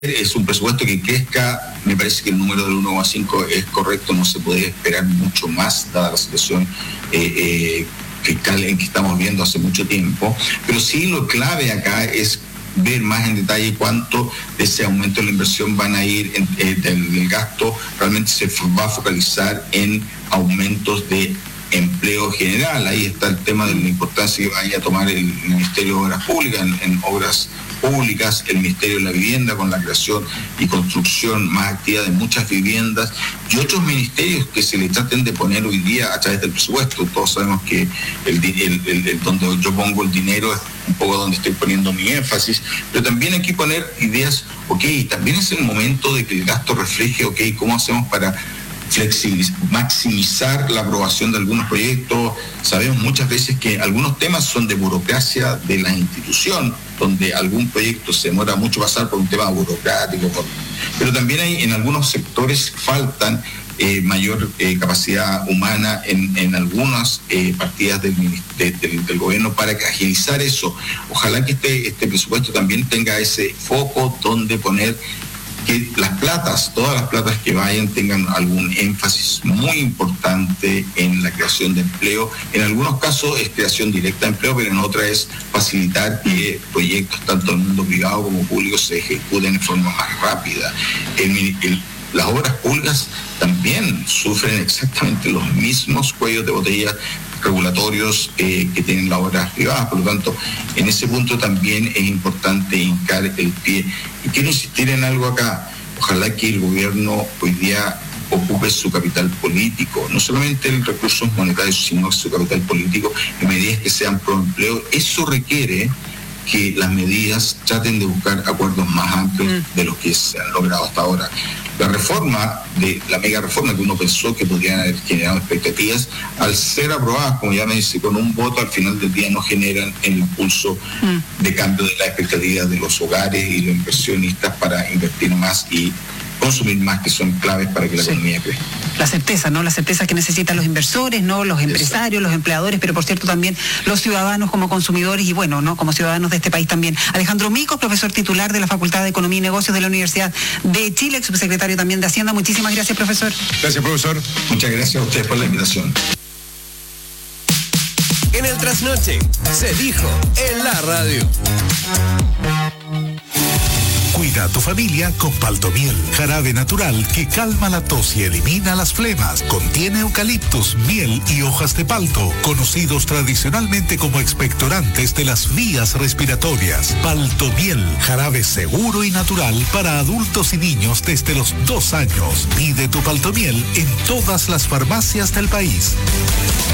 Es un presupuesto que crezca. Me parece que el número del 1,5 es correcto, no se puede esperar mucho más dada la situación fiscal en que estamos viendo hace mucho tiempo, pero sí lo clave acá es ver más en detalle cuánto de ese aumento de la inversión van a ir del gasto, realmente se va a focalizar en aumentos de empleo general. Ahí está el tema de la importancia que vaya a tomar el Ministerio de Obras Públicas en obras públicas, el Ministerio de la Vivienda con la creación y construcción más activa de muchas viviendas y otros ministerios que se le traten de poner hoy día a través del presupuesto. Todos sabemos que donde yo pongo el dinero es un poco donde estoy poniendo mi énfasis, pero también hay que poner ideas, también es el momento de que el gasto refleje, ¿cómo hacemos para maximizar la aprobación de algunos proyectos? Sabemos muchas veces que algunos temas son de burocracia de la institución, donde algún proyecto se demora mucho pasar por un tema burocrático, pero también en algunos sectores faltan mayor capacidad humana en algunas partidas del gobierno para agilizar eso. Ojalá que este presupuesto también tenga ese foco donde poner que todas las platas que vayan tengan algún énfasis muy importante en la creación de empleo. En algunos casos es creación directa de empleo, pero en otras es facilitar que proyectos tanto en el mundo privado como público se ejecuten de forma más rápida. Las obras públicas también sufren exactamente los mismos cuellos de botella regulatorios que tienen las obras privadas. Por lo tanto, en ese punto también es importante hincar el pie. Y quiero insistir en algo acá. Ojalá que el gobierno hoy día ocupe su capital político, no solamente en recursos monetarios, sino su capital político en medidas que sean pro empleo. Eso requiere que las medidas traten de buscar acuerdos más amplios de los que se han logrado hasta ahora. La mega reforma que uno pensó que podrían haber generado expectativas, al ser aprobadas, como ya me dice, con un voto, al final del día no generan el impulso de cambio de las expectativas de los hogares y los inversionistas para invertir más y consumir más, que son claves para que la economía crezca. La certeza, ¿no? La certeza que necesitan los inversores, ¿no? Los empresarios, los empleadores, pero por cierto también los ciudadanos como consumidores y ¿no? Como ciudadanos de este país también. Alejandro Micos, profesor titular de la Facultad de Economía y Negocios de la Universidad de Chile, ex subsecretario también de Hacienda. Muchísimas gracias, profesor. Gracias, profesor. Muchas gracias a ustedes por la invitación. En el trasnoche se dijo en la radio. Cuida a tu familia con Paltomiel, jarabe natural que calma la tos y elimina las flemas. Contiene eucaliptus, miel y hojas de palto, conocidos tradicionalmente como expectorantes de las vías respiratorias. Paltomiel, jarabe seguro y natural para adultos y niños desde los 2 años. Pide tu Paltomiel en todas las farmacias del país.